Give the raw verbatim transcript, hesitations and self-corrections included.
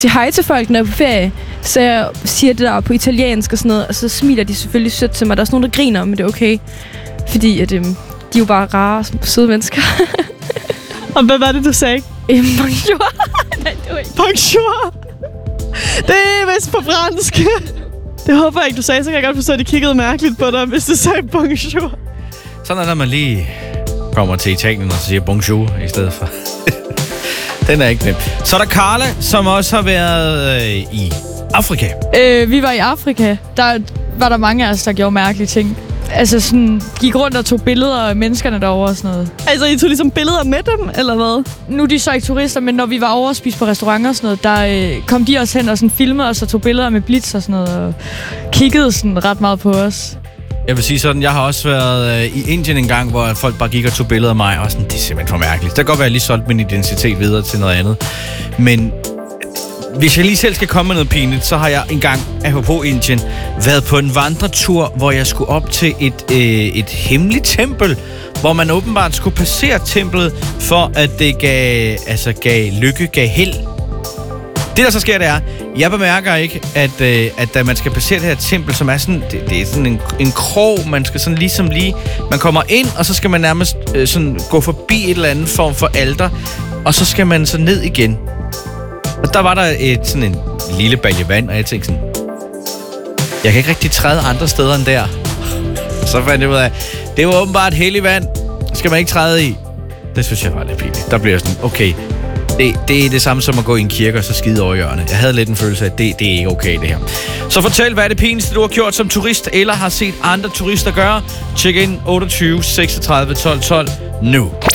sige hej til folk, når jeg er på ferie. Så jeg siger det der på italiensk og sådan noget, og så smiler de selvfølgelig sødt til mig. Der er også nogen, der griner, men det er okay. Fordi at, øhm, de er jo bare rare, søde mennesker. Og hvad var det, du sagde? Øhm, bonjour. Nej, det var ikke. Bonjour. Det er vist på fransk. Det håber jeg ikke, du sagde. Så kan jeg godt forstå, at de kiggede mærkeligt på dig, hvis du sagde bonjour. Sådan er der, man lige kommer til Italien og siger bonjour i stedet for. Den er ikke nem. Så er der Carla, som også har været øh, i Afrika. Øh, vi var i Afrika. Der var der mange af os, der gjorde mærkelige ting. Altså sådan, gik rundt og tog billeder af menneskerne derovre og sådan noget. Altså, I tog ligesom billeder med dem, eller hvad? Nu er de så ikke turister, men når vi var over og spise på restauranter og sådan noget, der øh, kom de også hen og sådan filmede os og tog billeder med blitz og sådan noget, og kiggede sådan ret meget på os. Jeg vil sige sådan, jeg har også været øh, i Indien en gang, hvor folk bare gik og tog billeder af mig, og sådan, det er simpelthen for mærkeligt. Der kan godt være, at jeg lige solgte min identitet videre til noget andet. Men hvis jeg lige selv skal komme med noget pinligt, så har jeg engang, apropos Indien, været på en vandretur, hvor jeg skulle op til et, øh, et hemmeligt tempel, hvor man åbenbart skulle passere templet, for at det gav, altså gav lykke, gav held. Det, der så sker, det er, jeg bemærker ikke, at, øh, at da man skal passere det her tempel, som er sådan, det, det er sådan en, en krog, man skal sådan ligesom lige, man kommer ind, og så skal man nærmest øh, sådan gå forbi et eller andet form for alter, og så skal man så ned igen. Og der var der et, sådan en lille balje vand, og jeg tænkte sådan, jeg kan ikke rigtig træde andre steder end der. Så fandt jeg ud af, det var åbenbart hellig vand, skal man ikke træde i. Det synes jeg var lidt pinligt. Der bliver sådan, okay, det, det er det samme som at gå i en kirke og så skide over hjørnet. Jeg havde lidt en følelse af, at det, det er ikke okay, det her. Så fortæl, hvad er det pinligste, du har gjort som turist, eller har set andre turister gøre? Check ind otteogtyve seksogtredive tolv tolv nu.